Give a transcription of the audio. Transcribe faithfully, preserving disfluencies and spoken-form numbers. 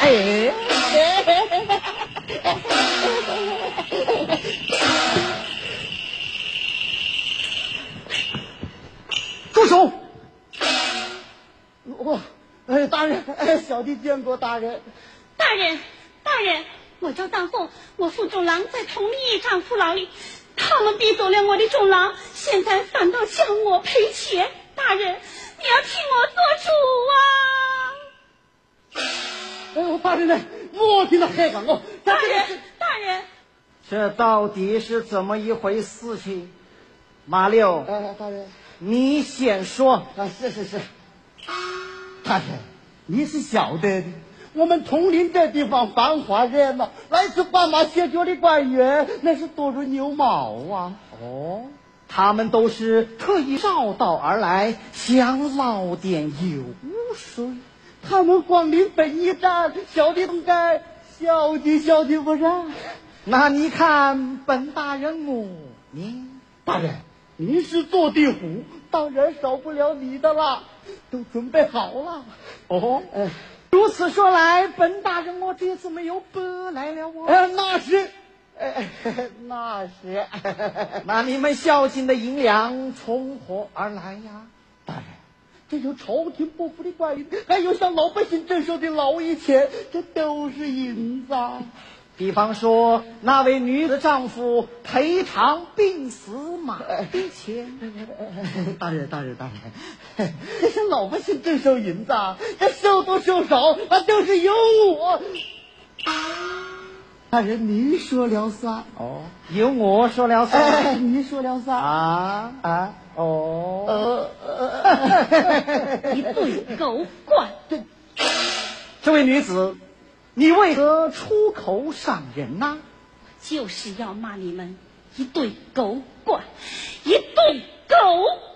哎，住手！我，哎，大人，哎，小弟见过大人。 大人，大人，我赵大凤，我父众郎在同一丈夫牢里，他们逼走了我的众郎，现在反倒向我赔钱。大人，你要替我做主啊！ 哎呦，大人呢？我听到海港哦， 大人，大人， 这到底是怎么一回事情？马六， 哎，大人， 你先说。 啊，是是是，大人，你是晓得的。我们铜陵这地方繁华热闹，来自斑马线脚的官员那是多如牛毛啊！ 哦，他们都是特意绕道而来，想捞点油水。 他们光临本一站，小弟应该小弟小弟不然。 那你看本大人我呢？ 大人，您是做地虎，当然少不了你的啦，都准备好了。 哦，呃如此说来，本大人我这次没有白来了哦。 哎，那是，哎，那是。 那你们孝敬的银两从何而来呀？ 大人，这有朝廷拨付的官银，还有向老百姓征收的劳役钱，这都是银子啊。 比方说，那位女子丈夫赔偿病死马的钱。 大人，大人，大人，这向老百姓征收银子，这收多收少，啊，都是由我。大人，您说了算。 哦，由我说了算。 哎，您说了算啊啊哦。 呃、一对狗官。 这这位女子，你为何出口伤人呢？ 就是要骂你们一对狗官，一对狗